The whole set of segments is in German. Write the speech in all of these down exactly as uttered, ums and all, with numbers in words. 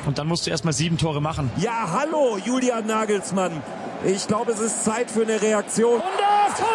Und dann musst du erst mal sieben Tore machen. Ja, hallo, Julian Nagelsmann. Ich glaube, es ist Zeit für eine Reaktion. Und das Tor!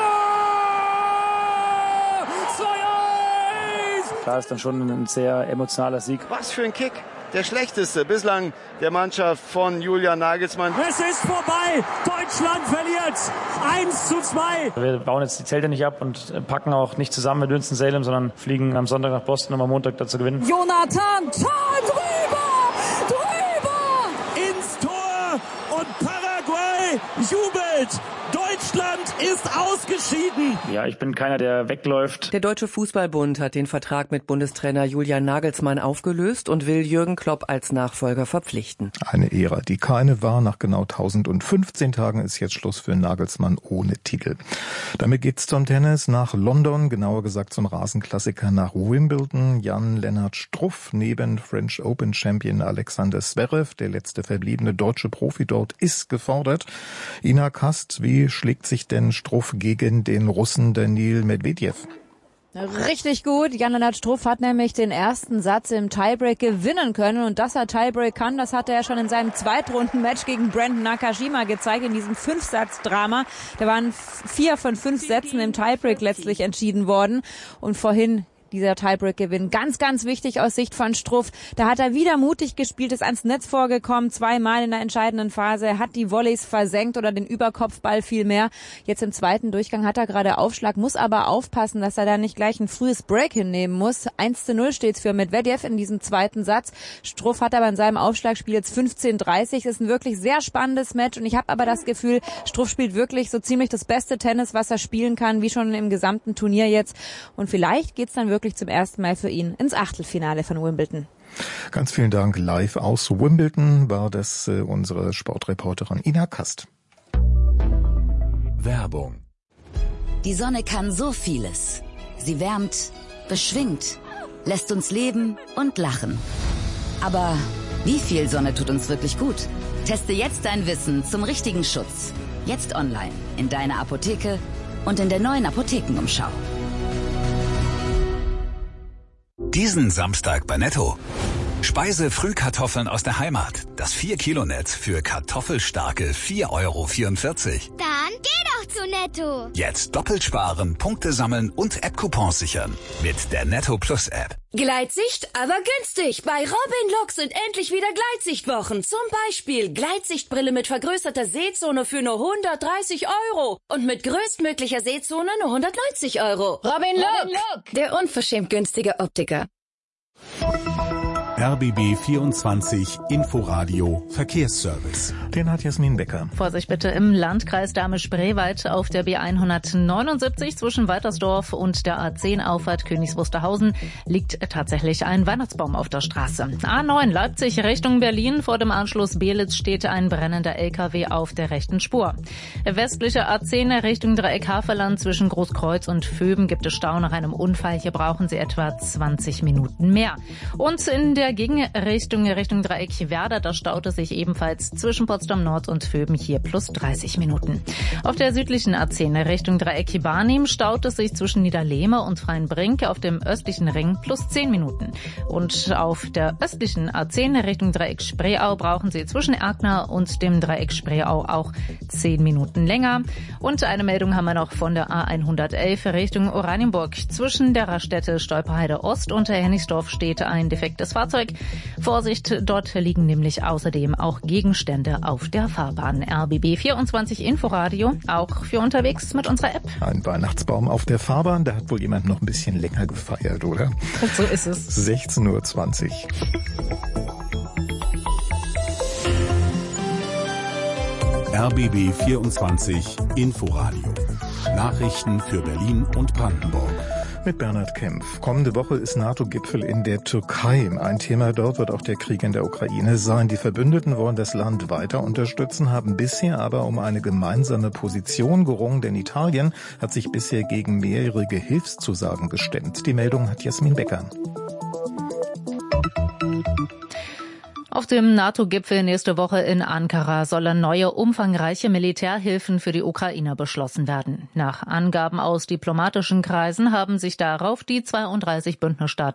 zwei eins! Klar, ist dann schon ein sehr emotionaler Sieg. Was für ein Kick! Der schlechteste bislang der Mannschaft von Julian Nagelsmann. Es ist vorbei! Deutschland verliert! eins zu zwei! Wir bauen jetzt die Zelte nicht ab und packen auch nicht zusammen mit Winston-Salem, sondern fliegen am Sonntag nach Boston, um am Montag da zu gewinnen. Jonathan, Tor drüber! Drüber! Ins Tor und Paraguay jubelt! Deutschland ist ausgeschieden. Ja, ich bin keiner, der wegläuft. Der Deutsche Fußballbund hat den Vertrag mit Bundestrainer Julian Nagelsmann aufgelöst und will Jürgen Klopp als Nachfolger verpflichten. Eine Ära, die keine war. Nach genau tausendfünfzehn Tagen ist jetzt Schluss für Nagelsmann ohne Titel. Damit geht's zum Tennis nach London, genauer gesagt zum Rasenklassiker nach Wimbledon. Jan-Lennart Struff neben French Open Champion Alexander Zverev, der letzte verbliebene deutsche Profi dort, ist gefordert. Ina Kast, wie Wie schlägt sich denn Struff gegen den Russen Daniil Medvedev? Richtig gut. Jan-Lennart Struff hat nämlich den ersten Satz im Tiebreak gewinnen können. Und dass er Tiebreak kann, das hat er ja schon in seinem Zweitrunden-Match gegen Brandon Nakashima gezeigt, in diesem Fünfsatz-Drama. Da waren vier von fünf Sätzen im Tiebreak letztlich entschieden worden. Und vorhin dieser Tiebreak-Gewinn. Ganz, ganz wichtig aus Sicht von Struff. Da hat er wieder mutig gespielt, ist ans Netz vorgekommen, zweimal in der entscheidenden Phase, hat die Volleys versenkt oder den Überkopfball vielmehr. Jetzt im zweiten Durchgang hat er gerade Aufschlag, muss aber aufpassen, dass er da nicht gleich ein frühes Break hinnehmen muss. eins zu null steht's für Medvedev in diesem zweiten Satz. Struff hat aber in seinem Aufschlagspiel jetzt fünfzehn dreißig. Das ist ein wirklich sehr spannendes Match und ich habe aber das Gefühl, Struff spielt wirklich so ziemlich das beste Tennis, was er spielen kann, wie schon im gesamten Turnier jetzt. Und vielleicht geht's dann wirklich zum ersten Mal für ihn ins Achtelfinale von Wimbledon. Ganz vielen Dank. Live aus Wimbledon war das äh, unsere Sportreporterin Ina Kast. Werbung. Die Sonne kann so vieles. Sie wärmt, beschwingt, lässt uns leben und lachen. Aber wie viel Sonne tut uns wirklich gut? Teste jetzt dein Wissen zum richtigen Schutz. Jetzt online, in deiner Apotheke und in der neuen Apothekenumschau. Diesen Samstag bei Netto. Speise-Frühkartoffeln aus der Heimat. Das vier Kilo Netz für kartoffelstarke vier Euro vierundvierzig. Dann geh doch zu Netto. Jetzt doppelt sparen, Punkte sammeln und App-Coupons sichern. Mit der Netto Plus App. Gleitsicht, aber günstig. Bei Robin Look sind endlich wieder Gleitsichtwochen. Zum Beispiel Gleitsichtbrille mit vergrößerter Sehzone für nur hundertdreißig Euro. Und mit größtmöglicher Sehzone nur hundertneunzig Euro. Robin Look, der unverschämt günstige Optiker. R B B vierundzwanzig Inforadio Verkehrsservice. Den hat Jasmin Becker. Vorsicht bitte im Landkreis Dahme-Spreewald auf der B hundertneunundsiebzig zwischen Weitersdorf und der A zehn Auffahrt Königs Wusterhausen liegt tatsächlich ein Weihnachtsbaum auf der Straße. A neun Leipzig Richtung Berlin. Vor dem Anschluss Belitz steht ein brennender L K W auf der rechten Spur. Westliche A zehn Richtung Dreieck Havelland zwischen Großkreuz und Vöben gibt es Stau nach einem Unfall. Hier brauchen Sie etwa zwanzig Minuten mehr. Und in der Gegenrichtung Richtung Dreieck Werder, da staut es sich ebenfalls zwischen Potsdam Nord und Vöben, hier plus dreißig Minuten. Auf der südlichen A zehn Richtung Dreieck Barnim staut es sich zwischen Niederlehme und Freienbrink, auf dem östlichen Ring plus zehn Minuten. Und auf der östlichen A zehn Richtung Dreieck Spreeau brauchen Sie zwischen Erkner und dem Dreieck Spreeau auch zehn Minuten länger. Und eine Meldung haben wir noch von der A hundertelf Richtung Oranienburg. Zwischen der Raststätte Stolperheide Ost und Hennigsdorf steht ein defektes Fahrzeug. Vorsicht, dort liegen nämlich außerdem auch Gegenstände auf der Fahrbahn. R B B vierundzwanzig Inforadio, auch für unterwegs mit unserer App. Ein Weihnachtsbaum auf der Fahrbahn, da hat wohl jemand noch ein bisschen länger gefeiert, oder? So ist es. sechzehn Uhr zwanzig. R B B vierundzwanzig Inforadio. Nachrichten für Berlin und Brandenburg. Mit Bernhard Kempf. Kommende Woche ist NATO-Gipfel in der Türkei. Ein Thema dort wird auch der Krieg in der Ukraine sein. Die Verbündeten wollen das Land weiter unterstützen, haben bisher aber um eine gemeinsame Position gerungen, denn Italien hat sich bisher gegen mehrjährige Hilfszusagen gestemmt. Die Meldung hat Jasmin Becker. Auf dem NATO-Gipfel nächste Woche in Ankara sollen neue umfangreiche Militärhilfen für die Ukrainer beschlossen werden. Nach Angaben aus diplomatischen Kreisen haben sich darauf die zweiunddreißig Bündnisstaaten